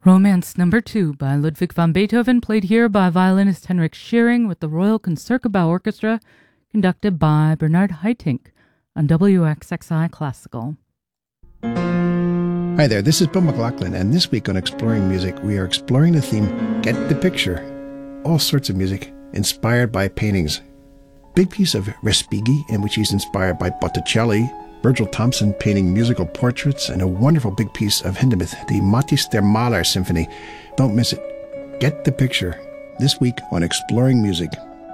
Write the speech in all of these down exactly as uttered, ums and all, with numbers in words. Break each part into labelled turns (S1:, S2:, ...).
S1: Romance Number Two by Ludwig van Beethoven, played here by violinist Henrik Schering with the Royal Concertgebouw Orchestra, conducted by Bernard Haitink on W X X I Classical.
S2: Hi there, this is Bill McLaughlin, and this week on Exploring Music, we are exploring the theme, Get the Picture. All sorts of music inspired by paintings. Big piece of Respighi, in which he's inspired by Botticelli, Virgil Thomson painting musical portraits, and a wonderful big piece of Hindemith, the Matthäus der Maler Symphony. Don't miss it. Get the Picture, this week on Exploring Music.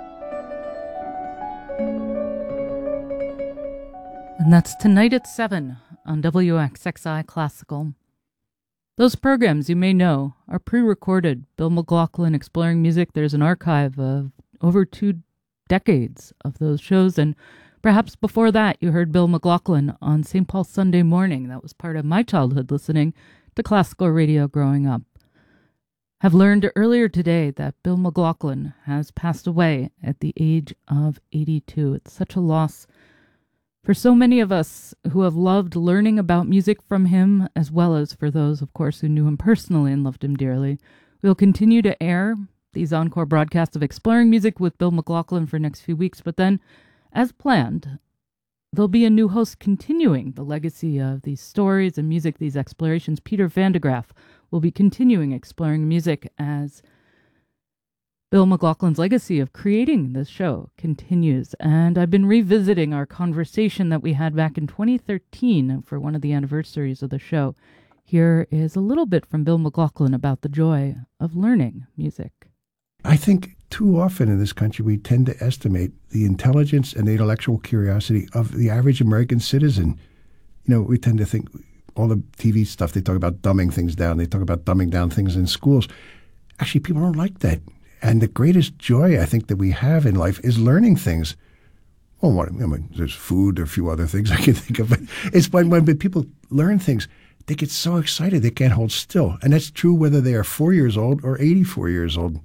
S1: And that's tonight at seven on W X X I Classical. Those programs, you may know, are pre-recorded. Bill McLaughlin Exploring Music, there's an archive of over two decades of those shows, and perhaps before that, you heard Bill McLaughlin on Saint Paul Sunday Morning. That was part of my childhood listening to classical radio growing up. Have learned earlier today that Bill McLaughlin has passed away at the age of eighty-two. It's such a loss for so many of us who have loved learning about music from him, as well as for those, of course, who knew him personally and loved him dearly. We'll continue to air these encore broadcasts of Exploring Music with Bill McLaughlin for the next few weeks, but then, as planned, there'll be a new host continuing the legacy of these stories and music, these explorations. Peter Van de Graaff will be continuing Exploring Music as Bill McLaughlin's legacy of creating this show continues. And I've been revisiting our conversation that we had back in twenty thirteen for one of the anniversaries of the show. Here is a little bit from Bill McLaughlin about the joy of learning music.
S2: I think too often in this country we tend to estimate the intelligence and the intellectual curiosity of the average American citizen. You know, we tend to think all the T V stuff, they talk about dumbing things down. They talk about dumbing down things in schools. Actually, people don't like that. And the greatest joy I think that we have in life is learning things. Well, what, I mean, there's food or a few other things I can think of. But it's when, when people learn things, they get so excited they can't hold still. And that's true whether they are four years old or eighty-four years old.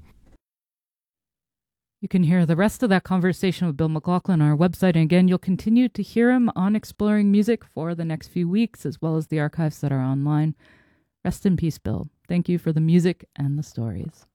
S1: You can hear the rest of that conversation with Bill McLaughlin on our website. And again, you'll continue to hear him on Exploring Music for the next few weeks, as well as the archives that are online. Rest in peace, Bill. Thank you for the music and the stories.